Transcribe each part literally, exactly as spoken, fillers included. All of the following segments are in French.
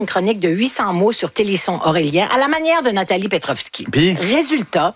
une chronique de huit cents mots sur Téléson Aurélien, à la manière de Nathalie Petrovski. Puis? Résultat,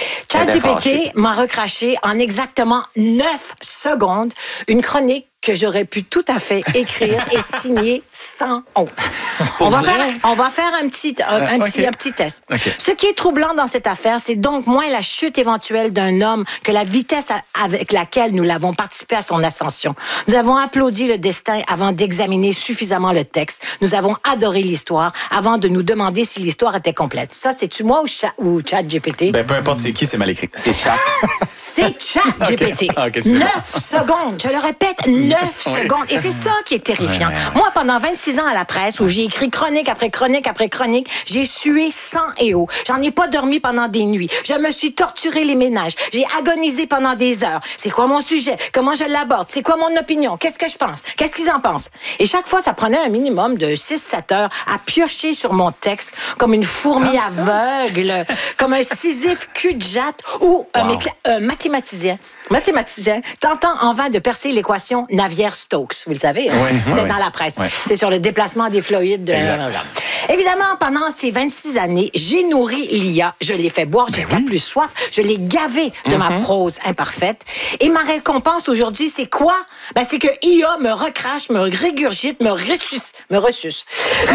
ChatGPT m'a recraché en exactement neuf secondes une chronique que j'aurais pu tout à fait écrire et signer sans honte. On va, faire, on va faire un petit, un, un, euh, petit, okay. un petit test. Okay. Ce qui est troublant dans cette affaire, c'est donc moins la chute éventuelle d'un homme que la vitesse avec laquelle nous l'avons participé à son ascension. Nous avons applaudi le destin avant d'examiner suffisamment le texte. Nous avons adoré l'histoire avant de nous demander si l'histoire était complète. Ça, c'est-tu moi ou, Cha- ou ChatGPT? Ben, peu importe c'est qui, c'est mal écrit. C'est chat. C'est ChatGPT. Okay. Okay, neuf secondes. Je le répète, neuf oui. secondes. Et c'est ça qui est terrifiant. Ouais, ouais, ouais. Moi, pendant vingt-six ans à la presse, où j'ai écrit chronique après chronique après chronique, j'ai sué sang et eau. J'en ai pas dormi pendant des nuits. Je me suis torturé les ménages. J'ai agonisé pendant des heures. C'est quoi mon sujet? Comment je l'aborde? C'est quoi mon opinion? Qu'est-ce que je pense? Qu'est-ce qu'ils en pensent? Et chaque fois, ça prenait un minimum de six sept heures à piocher sur mon texte comme une fourmi aveugle, comme un Sisyphe cul-de-jatte ou un, Wow. mécla- un mathématicien. Mathématicien tentant en vain de percer l'équation Navier-Stokes. Vous le savez, hein? Oui, C'est oui, dans oui. la presse. Oui. C'est sur le déplacement des fluides. De... Évidemment, pendant ces vingt-six années, j'ai nourri l'I A. Je l'ai fait boire jusqu'à oui. plus soif. Je l'ai gavé de ma prose imparfaite. Et ma récompense aujourd'hui, c'est quoi? Ben, c'est que I A me recrache, me régurgite, me ressuce. Me ressuce.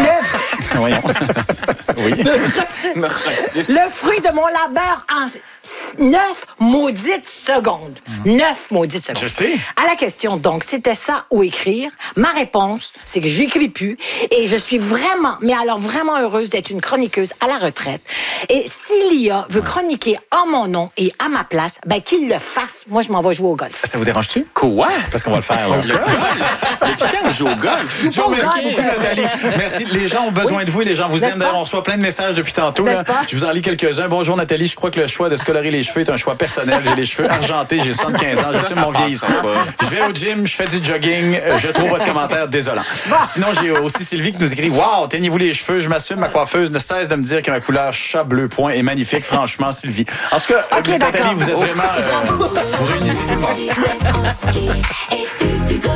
Le... Voyons. Oui. me ressuce. Me ressuce. Le fruit de mon labeur en neuf maudites secondes. Neuf maudites secondes. Je sais. À la question, donc, c'était ça ou écrire? Ma réponse, c'est que j'écris plus. Et je suis vraiment, mais alors vraiment heureuse d'être une chroniqueuse à la retraite. Et si l'I A veut chroniquer en mon nom et à ma place, ben qu'il le fasse. Moi, je m'en vais jouer au golf. Ça vous dérange-tu? Quoi? Parce qu'on va le faire, là. Le golf? Depuis quand on joue au golf? Je vous remercie golf. beaucoup, Nathalie. Merci. Les gens ont besoin Oui. de vous et les gens vous N'est-ce aiment. D'ailleurs, pas? on reçoit plein de messages depuis tantôt. Là. N'est-ce pas? Je vous en lis quelques-uns. Bonjour, Nathalie. Je crois que le choix de se colorer les cheveux est un choix personnel. J'ai les cheveux argentés, j'ai soixante-quinze ans, Ça, j'assume ça mon passera vieillissement. pas. Je vais au gym, je fais du jogging. Euh, Je trouve votre commentaire désolant. Sinon, j'ai aussi Sylvie qui nous écrit « Wow, teignez-vous les cheveux, je m'assume, ma coiffeuse ne cesse de me dire que ma couleur chat bleu point est magnifique. Franchement, Sylvie. » En tout cas, Ok, Nathalie, d'accord. vous êtes vraiment... euh, vous réunissez tout le monde. et Hugo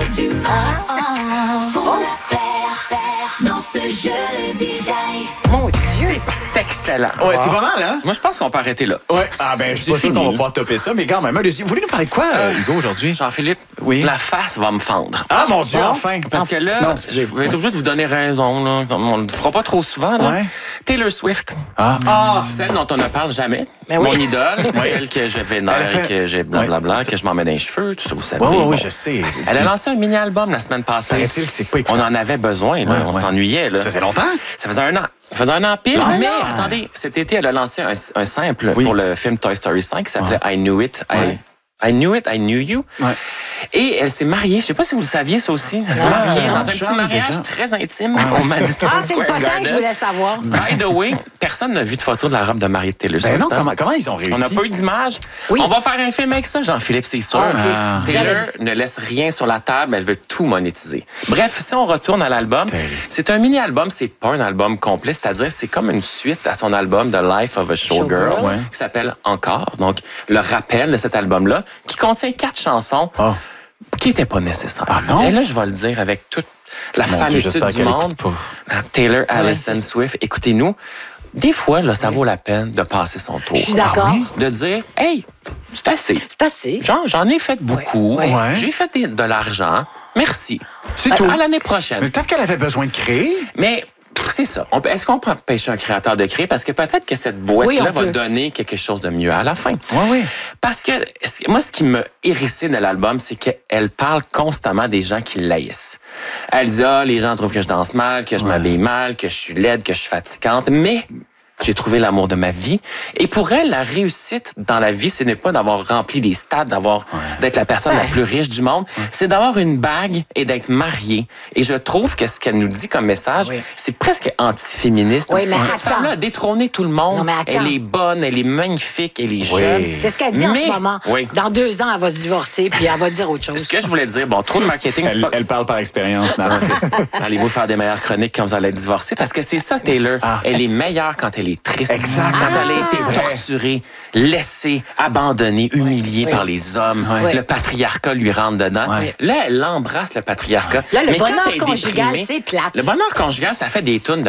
Dumas font la paire dans ce jeu d'Ijaï. Mon Dieu! C'est excellent. Ouais, c'est pas mal, hein? Moi, je pense qu'on peut arrêter là. Ouais. Ah ben, je suis pas sûr fini. qu'on va pouvoir topper ça, mais quand même, allez-y. Vous voulez nous parler de quoi, euh, Hugo, aujourd'hui? Jean-Philippe, Oui. la face va me fendre. Ah, mon Dieu, Bon. enfin! Parce que là, Non, je excusez. vais être obligé de vous donner raison. Là. On le fera pas trop souvent. Là. Ouais. Taylor Swift, Ah, ah! celle dont on ne parle jamais. Ben oui. Mon idole, Oui. celle que je vénère, Elle a fait- que j'ai blablabla, Ouais. que je m'en mets dans les cheveux, tout ça, vous savez. Oui, oui, Bon. oui, je sais. Elle a lancé un mini-album la semaine passée. Paraît-il que c'est pas écoutant. On en avait besoin, là. Ouais, on ouais. s'ennuyait. Là. Ça fait longtemps? Ça faisait un an. Ça faisait un an pile, Un mais an. attendez, cet été, elle a lancé un, un simple Oui. pour le film Toy Story cinq qui s'appelait Ouais. I Knew It, I, Ouais. I Knew It, I Knew You. Ouais. Et elle s'est mariée, je sais pas si vous le saviez, ça aussi. Elle s'est Ah, mariée ça dans un me petit chante mariage déjà. très intime au Madison Ah, c'est le Square potin que je Garden. voulais savoir. By the way, personne n'a vu de photo de la robe de mariée de Taylor Ben Swift. non, hein? comment, comment ils ont réussi? On n'a pas eu d'image. Oui. On va faire un film avec ça, Jean-Philippe, c'est sûr. Ah, ok. Taylor J'avais ne laisse rien sur la table, elle veut tout monétiser. Bref, si on retourne à l'album, Terrible. c'est un mini-album, c'est pas un album complet, c'est-à-dire c'est comme une suite à son album The Life of a Showgirl, Showgirl. Ouais. qui s'appelle Encore. Donc, le rappel de cet album-là, qui contient quatre chansons Ah. qui n'étaient pas nécessaires. Ah non? Et là, je vais le dire avec toute la Mon Dieu, fanitude j'espère du qu'elle monde. écoute pas. Ah, Taylor Allison c'est- Swift, écoutez-nous. Des fois, là, ça vaut la peine de passer son tour. Je suis d'accord. Ah oui? De dire, hey, c'est assez. C'est assez. Genre, j'en ai fait beaucoup. Ouais, ouais. J'ai fait des- de l'argent. Merci. C'est À- tout. À l'année prochaine. Mais peut-être qu'elle avait besoin de créer. Mais pff, c'est ça. On peut- Est-ce qu'on peut empêcher un créateur de créer? Parce que peut-être que cette boîte-là Oui, on va peut. donner quelque chose de mieux à la fin. Oui, oui. Parce que c- moi, ce qui m'a hérissé de l'album, c'est qu'elle parle constamment des gens qui l'haïssent. Elle dit, ah, les gens trouvent que je danse mal, que je m'habille mal, que je suis laide, que je suis fatigante. Mais j'ai trouvé l'amour de ma vie. Et pour elle, la réussite dans la vie, ce n'est pas d'avoir rempli des stades, d'avoir, d'être la personne Ouais. la plus riche du monde. C'est d'avoir une bague et d'être mariée. Et je trouve que ce qu'elle nous dit comme message, Oui. c'est presque anti-féministe. Oui, mais Cette attends. femme-là a détrôné tout le monde. Non, mais attends. Elle est bonne, elle est magnifique, elle est jeune. C'est ce qu'elle dit en Mais- ce moment. Oui. Dans deux ans, elle va se divorcer, puis elle va dire autre chose. Ce que je voulais dire, bon, trop de marketing, c'est Elle, pas... elle parle par expérience. non? Allez-vous faire des meilleures chroniques quand vous allez être divorcé? Parce que c'est ça, Taylor. Ah. Elle est meilleure quand elle est triste. Exact. Quand Ah, elle a été c'est vrai. torturée, laissée, abandonnée, humiliée Oui. par les hommes. Oui. Le patriarcat lui rentre dedans. Ouais. Là, elle embrasse le patriarcat. Là, le Mais quand bonheur elle est conjugal, déprimée, c'est plate. Le bonheur conjugal, ça fait des tunes de